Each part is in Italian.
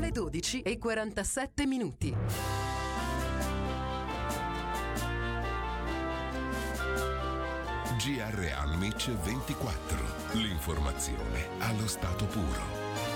le 12:47. GR Almich 24. L'informazione allo stato puro.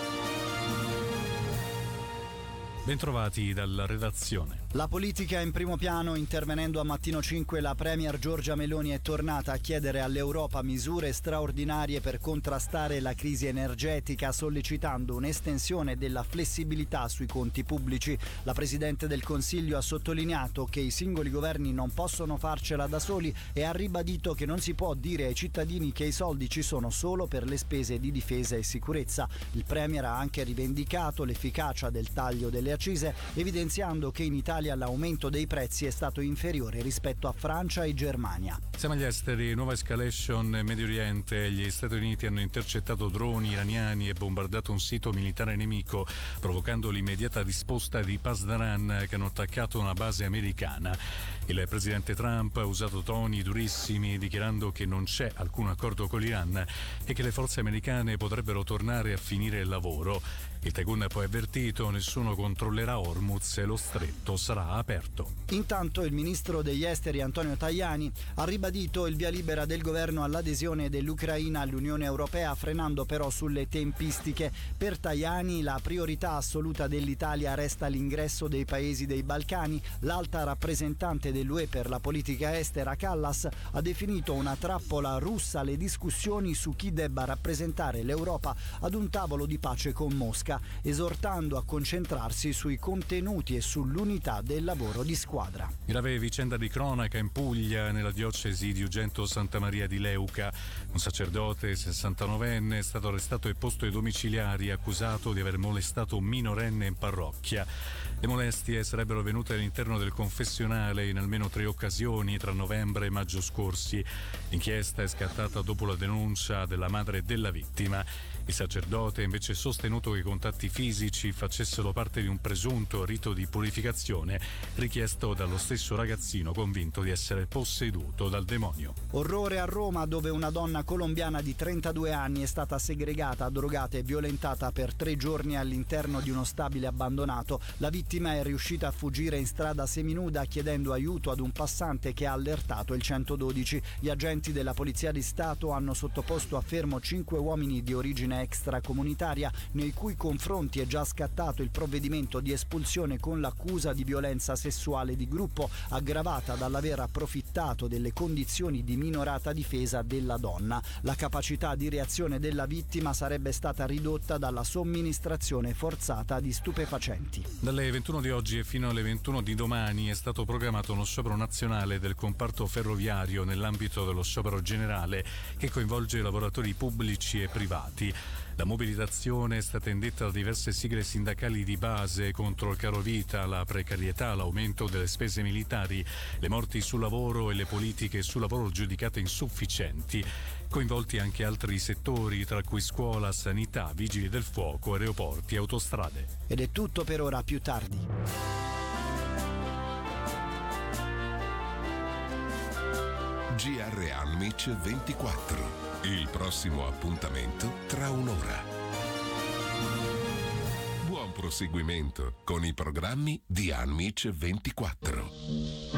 Bentrovati dalla redazione. La politica in primo piano. Intervenendo a Mattino 5, la premier Giorgia Meloni è tornata a chiedere all'Europa misure straordinarie per contrastare la crisi energetica, sollecitando un'estensione della flessibilità sui conti pubblici. La Presidente del Consiglio ha sottolineato che i singoli governi non possono farcela da soli e ha ribadito che non si può dire ai cittadini che i soldi ci sono solo per le spese di difesa e sicurezza. Il premier ha anche rivendicato l'efficacia del taglio delle accise, evidenziando che in Italia l'aumento dei prezzi è stato inferiore rispetto a Francia e Germania. Siamo agli esteri, nuova escalation in Medio Oriente. Gli Stati Uniti hanno intercettato droni iraniani e bombardato un sito militare nemico, provocando l'immediata risposta di Pasdaran, che hanno attaccato una base americana. Il presidente Trump ha usato toni durissimi, dichiarando che non c'è alcun accordo con l'Iran e che le forze americane potrebbero tornare a finire il lavoro. Il Tagun ha poi avvertito: nessuno controllerà Hormuz e lo stretto sarà aperto. Intanto il ministro degli esteri Antonio Tajani ha ribadito il via libera del governo all'adesione dell'Ucraina all'Unione Europea, frenando però sulle tempistiche. Per Tajani la priorità assoluta dell'Italia resta l'ingresso dei paesi dei Balcani. L'alta rappresentante dell'UE per la politica estera Kallas ha definito una trappola russa le discussioni su chi debba rappresentare l'Europa ad un tavolo di pace con Mosca, esortando a concentrarsi sui contenuti e sull'unità del lavoro di squadra. Grave vicenda di cronaca in Puglia, nella diocesi di Ugento Santa Maria di Leuca. Un sacerdote 69enne è stato arrestato e posto ai domiciliari, accusato di aver molestato un minorenne in parrocchia. Le molestie sarebbero avvenute all'interno del confessionale in almeno 3 occasioni tra novembre e maggio scorsi. L'inchiesta è scattata dopo la denuncia della madre della vittima. Il sacerdote ha invece sostenuto che i contatti fisici facessero parte di un presunto rito di purificazione richiesto dallo stesso ragazzino, convinto di essere posseduto dal demonio. Orrore a Roma, dove una donna colombiana di 32 anni è stata segregata, drogata e violentata per 3 giorni all'interno di uno stabile abbandonato. La vittima è riuscita a fuggire in strada seminuda, chiedendo aiuto ad un passante che ha allertato il 112. Gli agenti della Polizia di Stato hanno sottoposto a fermo 5 uomini di origine extracomunitaria, nei cui confronti è già scattato il provvedimento di espulsione con l'accusa di violenza sessuale di gruppo, aggravata dall'aver approfittato delle condizioni di minorata difesa della donna. La capacità di reazione della vittima sarebbe stata ridotta dalla somministrazione forzata di stupefacenti. Dalle 21 di oggi e fino alle 21 di domani è stato programmato uno sciopero nazionale del comparto ferroviario nell'ambito dello sciopero generale che coinvolge lavoratori pubblici e privati. La mobilitazione è stata indetta da diverse sigle sindacali di base contro il carovita, la precarietà, l'aumento delle spese militari, le morti sul lavoro e le politiche sul lavoro giudicate insufficienti. Coinvolti anche altri settori, tra cui scuola, sanità, vigili del fuoco, aeroporti e autostrade. Ed è tutto per ora, più tardi. GR Almich 24. Il prossimo appuntamento tra un'ora. Buon proseguimento con i programmi di Almich 24.